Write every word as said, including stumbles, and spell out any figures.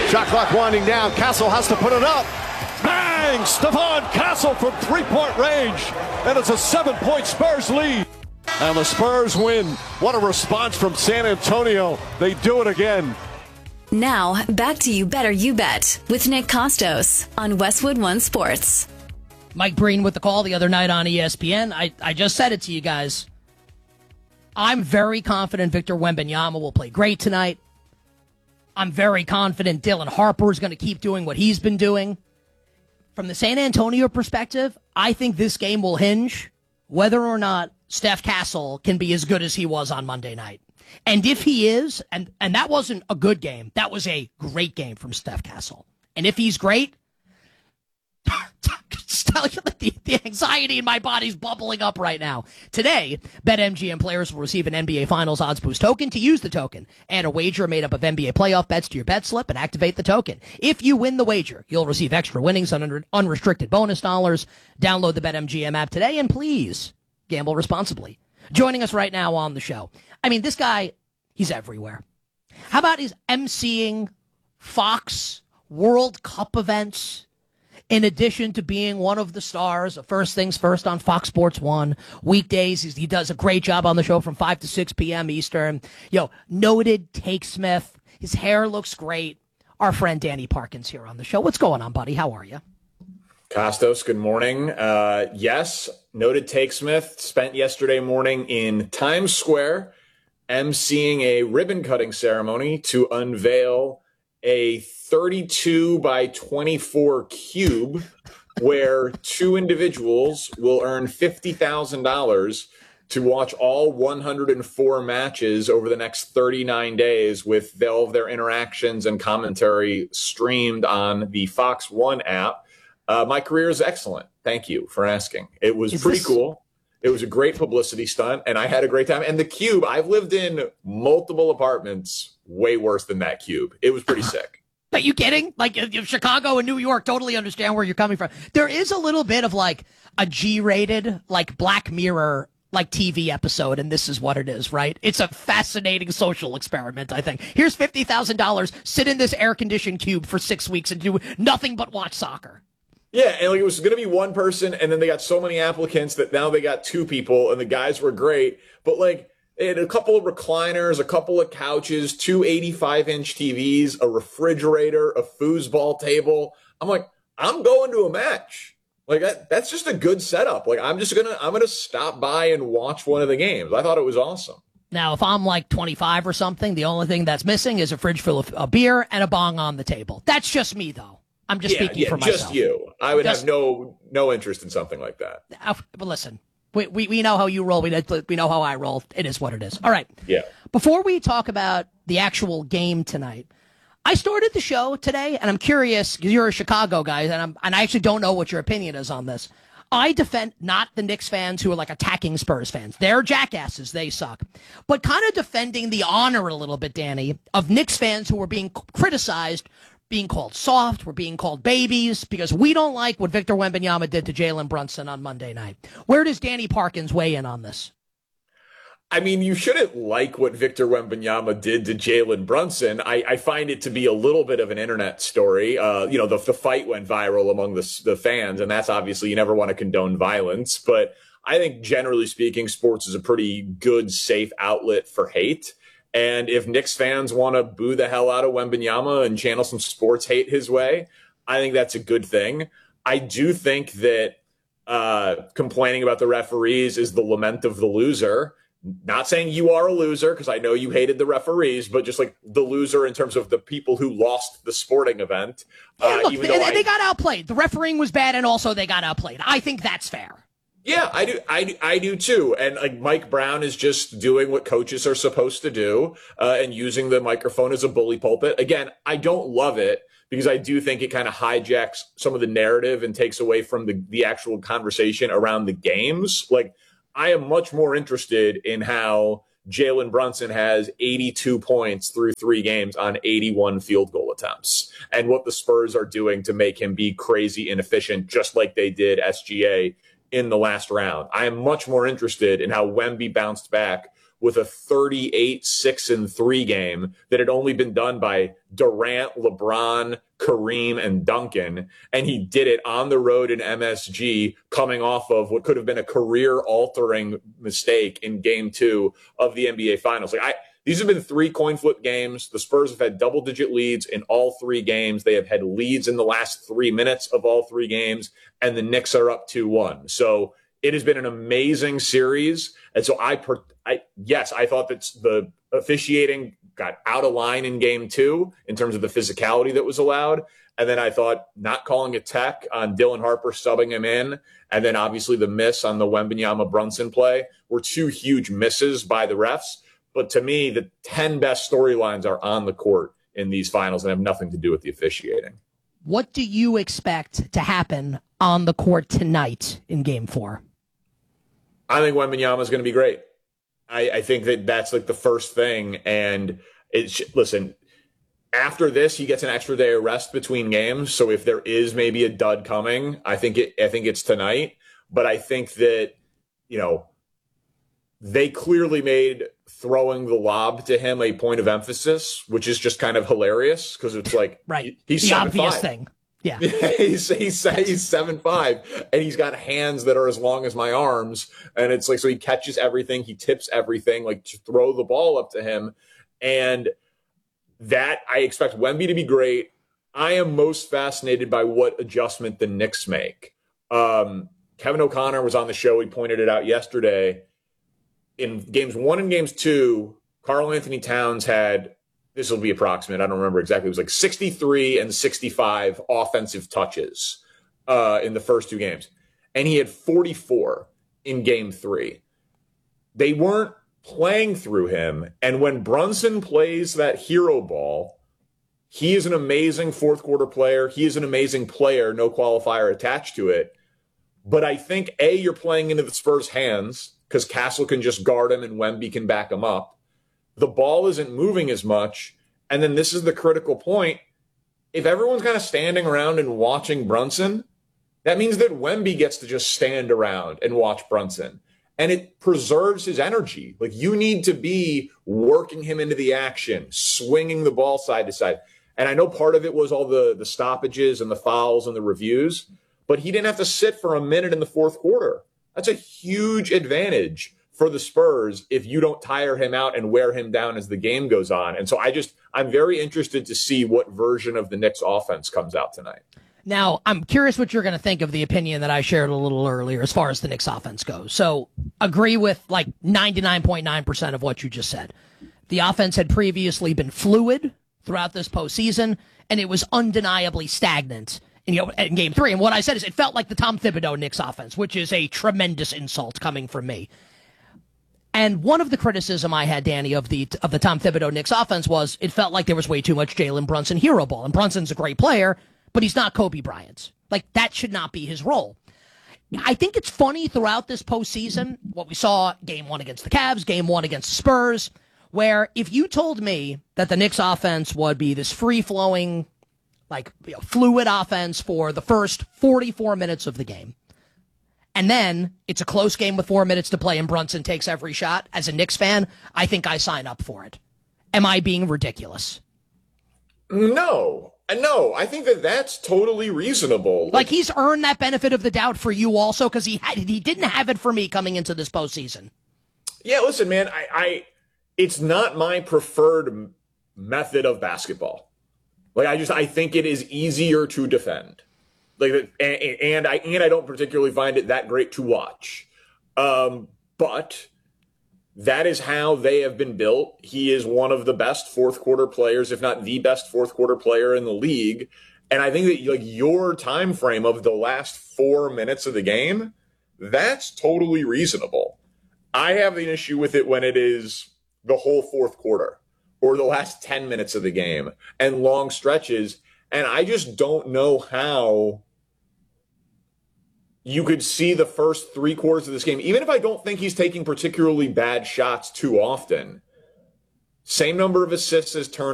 Shot clock winding down. Castle has to put it up. Bang! Stephon Castle from three-point range. And it's a seven-point Spurs lead. And the Spurs win. What a response from San Antonio. They do it again. Now, back to You Better You Bet with Nick Costos on Westwood One Sports. Mike Breen with the call the other night on E S P N. I, I just said it to you guys. I'm very confident Victor Wembanyama will play great tonight. I'm very confident Dylan Harper is going to keep doing what he's been doing. From the San Antonio perspective, I think this game will hinge whether or not Steph Castle can be as good as he was on Monday night. And if he is, and, and that wasn't a good game, that was a great game from Steph Castle. And if he's great, just tell you that the, the anxiety in my body's bubbling up right now. Today, BetMGM players will receive an N B A Finals Odds Boost token. To use the token, add a wager made up of N B A playoff bets to your bet slip and activate the token. If you win the wager, you'll receive extra winnings on unrestricted bonus dollars. Download the BetMGM app today, and please gamble responsibly. Joining us right now on the show. I mean, this guy, he's everywhere. How about he's emceeing Fox World Cup events? In addition to being one of the stars of First Things First on Fox Sports one, weekdays, he does a great job on the show from five to six p.m. Eastern. Yo, noted Take Smith. His hair looks great. Our friend Danny Parkins here on the show. What's going on, buddy? How are you? Costos, good morning. Uh, yes, noted Take Smith spent yesterday morning in Times Square emceeing a ribbon cutting ceremony to unveil a thirty-two by twenty-four cube where two individuals will earn fifty thousand dollars to watch all one hundred four matches over the next thirty-nine days with all of their interactions and commentary streamed on the Fox One app. Uh, my career is excellent. Thank you for asking. It was is pretty this- cool. It was a great publicity stunt, and I had a great time. And the cube, I've lived in multiple apartments way worse than that cube. It was pretty sick. Are you kidding? Like, if Chicago and New York, totally understand where you're coming from. There is a little bit of like a G-rated, like Black Mirror, like T V episode, and this is what it is, right? It's a fascinating social experiment, I think. Here's fifty thousand dollars, sit in this air-conditioned cube for six weeks and do nothing but watch soccer. Yeah, and like it was going to be one person, and then they got so many applicants that now they got two people, and the guys were great. But like, they had a couple of recliners, a couple of couches, two eighty-five inch T Vs, a refrigerator, a foosball table. I'm like, I'm going to a match. Like that, that's just a good setup. Like I'm just gonna, I'm gonna stop by and watch one of the games. I thought it was awesome. Now, if I'm like twenty-five or something, the only thing that's missing is a fridge full of a beer and a bong on the table. That's just me, though. I'm just yeah, speaking yeah, for myself. Just you. I would just, have no no interest in something like that. Uh, but listen, we, we we know how you roll. We know, we know how I roll. It is what it is. All right. Yeah. Before we talk about the actual game tonight, I started the show today, and I'm curious because you're a Chicago guy, and I'm and I actually don't know what your opinion is on this. I defend not the Knicks fans who are like attacking Spurs fans. They're jackasses. They suck. But kind of defending the honor a little bit, Danny, of Knicks fans who are being criticized, being called soft, we're being called babies, because we don't like what Victor Wembanyama did to Jalen Brunson on Monday night. Where does Danny Parkins weigh in on this? I mean, you shouldn't like what Victor Wembanyama did to Jalen Brunson. I, I find it to be a little bit of an internet story. Uh, you know, the, the fight went viral among the, the fans, and that's obviously, you never want to condone violence. But I think generally speaking, sports is a pretty good, safe outlet for hate. And if Knicks fans want to boo the hell out of Wembanyama and channel some sports hate his way, I think that's a good thing. I do think that uh, complaining about the referees is the lament of the loser. Not saying you are a loser, because I know you hated the referees, but just like the loser in terms of the people who lost the sporting event. Yeah, uh, look, even they, though they I, got outplayed. The refereeing was bad, and also they got outplayed. I think that's fair. Yeah, I do. I do, I do too. And like Mike Brown is just doing what coaches are supposed to do uh, and using the microphone as a bully pulpit. Again, I don't love it because I do think it kind of hijacks some of the narrative and takes away from the, the actual conversation around the games. Like I am much more interested in how Jalen Brunson has eighty-two points through three games on eighty-one field goal attempts and what the Spurs are doing to make him be crazy inefficient, just like they did S G A in the last round. I am much more interested in how Wemby bounced back with a thirty-eight six and three game that had only been done by Durant, LeBron, Kareem, and Duncan. And he did it on the road in M S G, coming off of what could have been a career-altering mistake in game two of the N B A Finals. Like I, these have been three coin flip games. The Spurs have had double-digit leads in all three games. They have had leads in the last three minutes of all three games, and the Knicks are up two one. So it has been an amazing series. And so I, per, I yes, I thought that the officiating got out of line in game two in terms of the physicality that was allowed. And then I thought not calling a tech on Dylan Harper, subbing him in, and then obviously the miss on the Wembanyama Brunson play were two huge misses by the refs. But to me, the ten best storylines are on the court in these finals and have nothing to do with the officiating. What do you expect to happen on the court tonight in game four? I think Wembanyama is going to be great. I, I think that that's like the first thing. And it's, listen, after this, he gets an extra day of rest between games. So if there is maybe a dud coming, I think it, I think it's tonight. But I think that, you know, they clearly made throwing the lob to him a point of emphasis, which is just kind of hilarious because it's like, right. He's the seven, obvious five. thing. Yeah. he's, he's, he's seven five, and he's got hands that are as long as my arms. And it's like, so he catches everything. He tips everything, like to throw the ball up to him. And that I expect Wemby to be great. I am most fascinated by what adjustment the Knicks make. Um, Kevin O'Connor was on the show. He pointed it out yesterday. In games one and games two, Karl Anthony Towns had, this will be approximate, I don't remember exactly, it was like sixty-three and sixty-five offensive touches uh, in the first two games. And he had forty-four in game three. They weren't playing through him. And when Brunson plays that hero ball, he is an amazing fourth quarter player. He is an amazing player, no qualifier attached to it. But I think, A, you're playing into the Spurs' hands because Castle can just guard him and Wemby can back him up. The ball isn't moving as much. And then this is the critical point. If everyone's kind of standing around and watching Brunson, that means that Wemby gets to just stand around and watch Brunson. And it preserves his energy. Like, you need to be working him into the action, swinging the ball side to side. And I know part of it was all the, the stoppages and the fouls and the reviews, but he didn't have to sit for a minute in the fourth quarter. That's a huge advantage for the Spurs if you don't tire him out and wear him down as the game goes on. And so I just, I'm very interested to see what version of the Knicks offense comes out tonight. Now, I'm curious what you're going to think of the opinion that I shared a little earlier as far as the Knicks offense goes. So agree with like ninety-nine point nine percent of what you just said. The offense had previously been fluid throughout this postseason, and it was undeniably stagnant in, you know, in game three. And what I said is it felt like the Tom Thibodeau Knicks offense, which is a tremendous insult coming from me. And one of the criticism I had, Danny, of the of the Tom Thibodeau Knicks offense was it felt like there was way too much Jalen Brunson hero ball. And Brunson's a great player, but he's not Kobe Bryant. Like, that should not be his role. I think it's funny throughout this postseason, what we saw game one against the Cavs, game one against the Spurs, where if you told me that the Knicks offense would be this free-flowing, like, you know, fluid offense for the first forty-four minutes of the game, and then it's a close game with four minutes to play and Brunson takes every shot, as a Knicks fan, I think I sign up for it. Am I being ridiculous? No. No, I think that that's totally reasonable. Like, like he's earned that benefit of the doubt for you also, because he had he didn't have it for me coming into this postseason. Yeah, listen, man, I, I it's not my preferred method of basketball. Like, I just I think it is easier to defend. Like, and, and I and I don't particularly find it that great to watch. Um, but that is how they have been built. He is one of the best fourth quarter players, if not the best fourth quarter player in the league. And I think that, like, your time frame of the last four minutes of the game, that's totally reasonable. I have an issue with it when it is the whole fourth quarter or the last ten minutes of the game and long stretches. And I just don't know how you could see the first three quarters of this game, even if I don't think he's taking particularly bad shots too often. Same number of assists as turnovers.